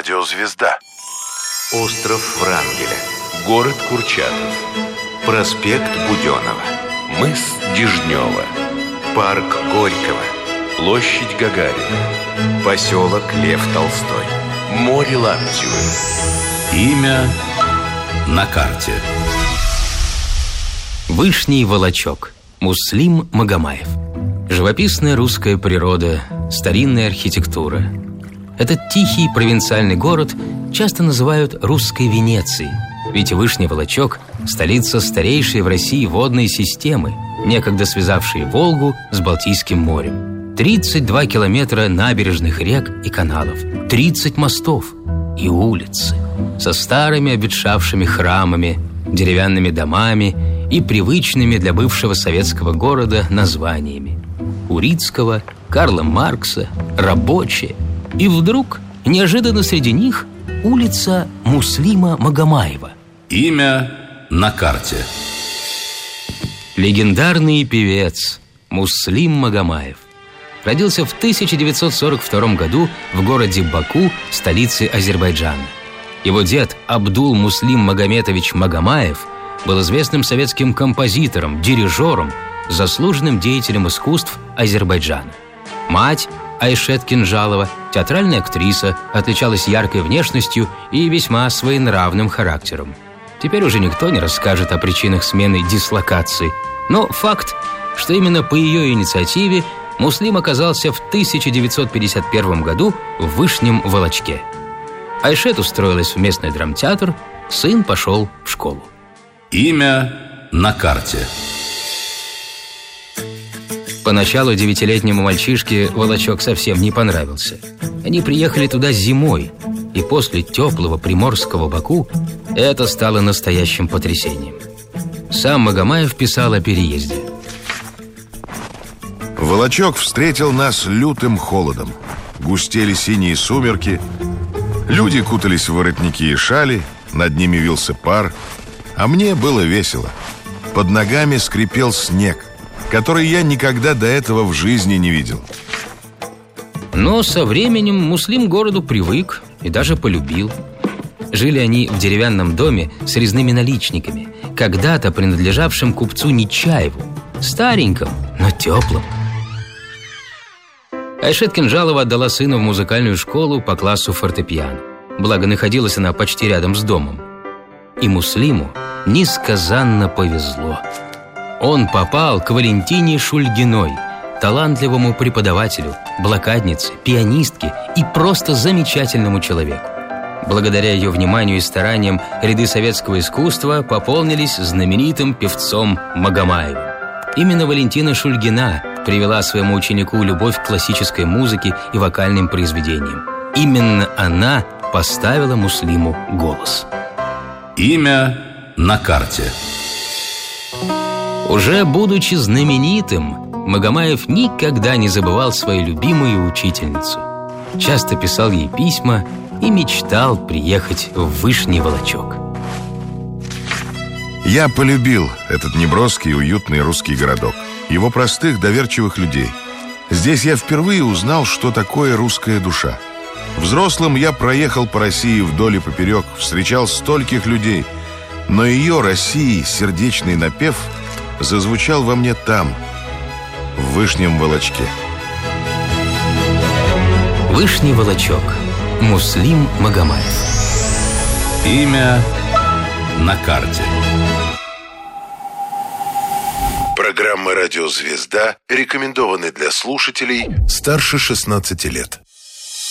Радиозвезда. Остров Врангеля. Город Курчатов. Проспект Буденова. Мыс Дежнева. Парк Горького. Площадь Гагарина. Поселок Лев Толстой. Море Лаптевы. Имя на карте. Вышний Волочок. Муслим Магомаев. Живописная русская природа, старинная архитектура. Этот тихий провинциальный город часто называют русской Венецией, ведь Вышний Волочок – столица старейшей в России водной системы, некогда связавшей Волгу с Балтийским морем. 32 километра набережных рек и каналов, 30 мостов и улицы со старыми обветшавшими храмами, деревянными домами и привычными для бывшего советского города названиями: Урицкого, Карла Маркса, Рабочая. И вдруг, неожиданно среди них, улица Муслима Магомаева. Имя на карте. Легендарный певец Муслим Магомаев родился в 1942 году в городе Баку, столице Азербайджана. Его дед Абдул Муслим Магометович Магомаев был известным советским композитором, дирижером, заслуженным деятелем искусств Азербайджана. Мать Айшет Кинжалова, театральная актриса, отличалась яркой внешностью и весьма своенравным характером. Теперь уже никто не расскажет о причинах смены дислокации, но факт, что именно по ее инициативе Муслим оказался в 1951 году в Вышнем Волочке. Айшет устроилась в местный драмтеатр, сын пошел в школу. Имя на карте. Поначалу 9-летнему мальчишке Волочок совсем не понравился. Они приехали туда зимой, и после теплого приморского Баку это стало настоящим потрясением. Сам Магомаев писал о переезде. Волочок встретил нас лютым холодом. Густели синие сумерки. Люди кутались в воротники и шали, над ними вился пар. А мне было весело. Под ногами скрипел снег, который я никогда до этого в жизни не видел. Но со временем Муслим к городу привык и даже полюбил. Жили они в деревянном доме с резными наличниками, когда-то принадлежавшим купцу Нечаеву, стареньком, но теплым. Айшет Кинжалова отдала сына в музыкальную школу по классу фортепиано. Благо, находилась она почти рядом с домом. И Муслиму несказанно повезло. Он попал к Валентине Шульгиной, талантливому преподавателю, блокаднице, пианистке и просто замечательному человеку. Благодаря ее вниманию и стараниям ряды советского искусства пополнились знаменитым певцом Магомаевым. Именно Валентина Шульгина привела своему ученику любовь к классической музыке и вокальным произведениям. Именно она поставила Муслиму голос. Имя на карте. Уже будучи знаменитым, Магомаев никогда не забывал свою любимую учительницу. Часто писал ей письма и мечтал приехать в Вышний Волочок. Я полюбил этот неброский и уютный русский городок, его простых, доверчивых людей. Здесь я впервые узнал, что такое русская душа. Взрослым я проехал по России вдоль и поперек, встречал стольких людей, но ее, России, сердечный напев зазвучал во мне там, в Вышнем Волочке. Вышний Волочок. Муслим Магомаев. Имя на карте. Программа «Радиозвезда» рекомендованы для слушателей старше 16 лет.